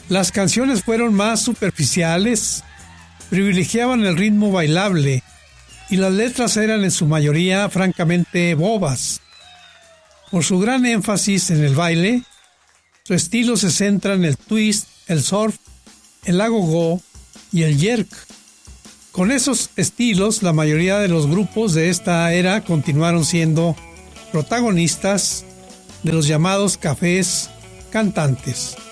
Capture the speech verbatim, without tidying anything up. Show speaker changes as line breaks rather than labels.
Las canciones fueron más superficiales, privilegiaban el ritmo bailable y las letras eran en su mayoría francamente bobas. Por su gran énfasis en el baile, su estilo se centra en el twist, el surf, el agogó y el jerk. Con esos estilos, la mayoría de los grupos de esta era continuaron siendo protagonistas de los llamados cafés cantantes.